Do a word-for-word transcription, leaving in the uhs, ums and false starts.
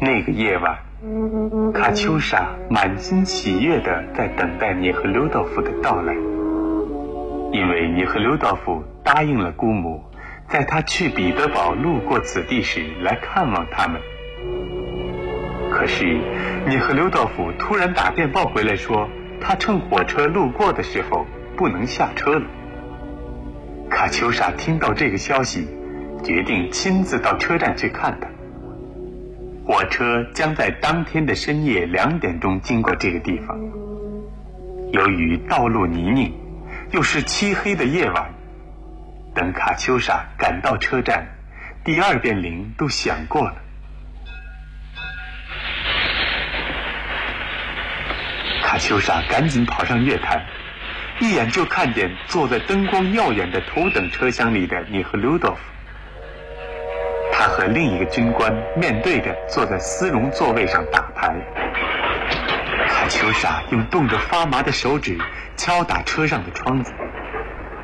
那个夜晚，卡秋莎满心喜悦地在等待涅赫留道夫的到来，因为涅赫留道夫答应了姑母，在他去彼得堡路过此地时来看望他们。可是涅赫留道夫突然打电报回来说，他乘火车路过的时候不能下车了。卡秋莎听到这个消息，决定亲自到车站去看他。火车将在当天的深夜两点钟经过这个地方。由于道路泥泞，又是漆黑的夜晚，等卡秋莎赶到车站，第二遍铃都响过了。卡秋莎赶紧跑上月台，一眼就看见坐在灯光耀眼的头等车厢里的涅赫留道夫。他和另一个军官面对着坐在丝绒座位上打牌。卡秋莎用冻得发麻的手指敲打车上的窗子，